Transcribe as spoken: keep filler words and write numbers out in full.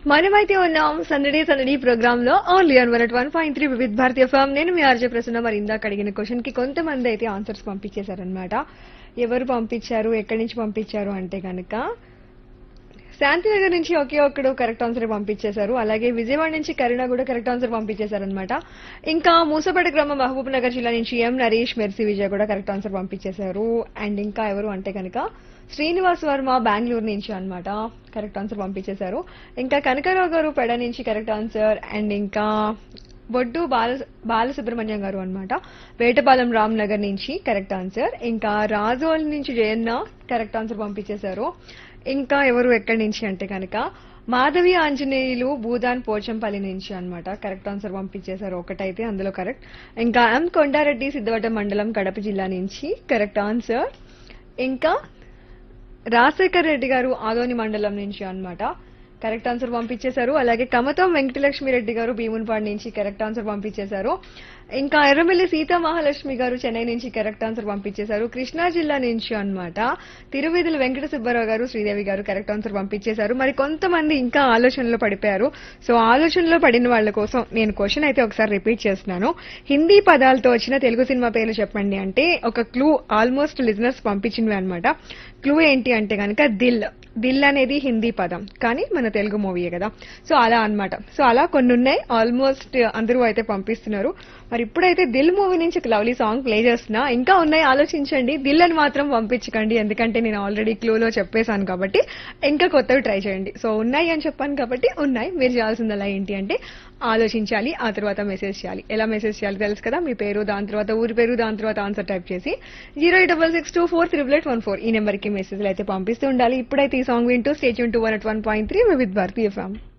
మనమైతే ఉన్నాం సందడి సందడి ప్రోగ్రామ్ లో only on one one point three వివిధ భారతీయ ఫామ్. నేను మీ ఆర్జే ప్రసన్న. మరి ఇందాక అడిగిన క్వశ్చన్ కి కొంతమంది అయితే ఆన్సర్స్ పంపించేశారనమాట. ఎవరు పంపించారు, ఎక్కడి నుంచి పంపించారు అంటే కనుక శాంతినగర్ నుంచి ఒకే ఒక్కడు కరెక్ట్ ఆన్సర్ పంపించేశారు. అలాగే విజయవాడ నుంచి కరుణ కూడా కరెక్ట్ ఆన్సర్ పంపించేశారనమాట. ఇంకా మూసపేట గ్రామం మహబూబ్ నగర్ జిల్లా నుంచి ఎం నరేష్ మెర్సీ విజయ్ కూడా కరెక్ట్ ఆన్సర్ పంపించేశారు. అండ్ ఇంకా ఎవరు అంటే కనుక శ్రీనివాస్ వర్మ బెంగళూరు నుంచి అన్నమాట కరెక్ట్ ఆన్సర్ పంపించేశారు. ఇంకా కనకరావు గారు పెడ నుంచి కరెక్ట్ ఆన్సర్. అండ్ ఇంకా బొడ్డు బాల బాలసుబ్రహ్మణ్యం గారు అన్నమాట వేటపాలెం రామ్ నగర్ నుంచి కరెక్ట్ ఆన్సర్. ఇంకా రాజోల్ నుంచి జయన్న కరెక్ట్ ఆన్సర్ పంపించేశారు. ఇంకా ఎవరు ఎక్కడి నుంచి అంటే కనుక మాధవి ఆంజనేయులు భూదాన్ పోచంపల్లి నుంచి అన్నమాట కరెక్ట్ ఆన్సర్ పంపించేశారు. ఒకటైతే అందులో కరెక్ట్. ఇంకా ఎం కొండారెడ్డి సిద్ధవటం మండలం కడప జిల్లా నుంచి కరెక్ట్ ఆన్సర్. ఇంకా రాజశేఖర్ రెడ్డి గారు ఆదోని మండలం నుంచి అన్నమాట కరెక్ట్ ఆన్సర్ పంపించేశారు. అలాగే కమతం వెంకటలక్ష్మి రెడ్డి గారు భీమున్పాడు నుంచి కరెక్ట్ ఆన్సర్ పంపించేశారు. ఇంకా ఎర్రమిల్లి సీతా మహాలక్ష్మి గారు చెన్నై నుంచి కరెక్ట్ ఆన్సర్ పంపించేశారు. కృష్ణా జిల్లా నుంచి అన్నమాట తిరువేదుల వెంకట సుబ్బారావు గారు శ్రీదేవి గారు కరెక్ట్ ఆన్సర్ పంపించేశారు. మరి కొంతమంది ఇంకా ఆలోచనలో పడిపోయారు. సో ఆలోచనలో పడిన వాళ్ళ కోసం నేను క్వశ్చన్ అయితే ఒకసారి రిపీట్ చేస్తున్నాను. హిందీ పదాలతో వచ్చిన తెలుగు సినిమా పేర్లు చెప్పండి అంటే ఒక క్లూ ఆల్మోస్ట్ లిజనర్స్ పంపించినవి అనమాట. క్లూ ఏంటి అంటే కనుక దిల్. దిల్ అనేది హిందీ పదం కానీ మన తెలుగు మూవీయే కదా. సో అలా అన్నమాట. సో అలా కొన్ని ఉన్నాయి. ఆల్మోస్ట్ అందరూ అయితే పంపిస్తున్నారు. మరి ఇప్పుడైతే దిల్ మూవీ నుంచి ఒక లవ్లీ సాంగ్ ప్లే చేస్తున్నా. ఇంకా ఉన్నాయి, ఆలోచించండి. దిల్ అని మాత్రం పంపించకండి, ఎందుకంటే నేను ఆల్రెడీ క్లూలో చెప్పేశాను కాబట్టి ఇంకా కొత్తవి ట్రై చేయండి. సో ఉన్నాయి అని చెప్పాను కాబట్టి ఉన్నాయి. మీరు చేయాల్సింది అలా ఏంటి అంటే ఆలోచించాలి, ఆ తర్వాత మెసేజ్ చేయాలి. ఎలా మెసేజ్ చేయాలి తెలుసు కదా. మీ పేరు, దాని తర్వాత ఊరి పేరు, దాని తర్వాత ఆన్సర్ టైప్ చేసి zero eight double six two four triple eight one four ఈ నెంబర్ కి మెసేజ్లు అయితే పంపిస్తూ ఉండాలి. ఇప్పుడైతే ఈ సాంగ్ వింటూ state Yoon two one at one point three with Bharatiya FM.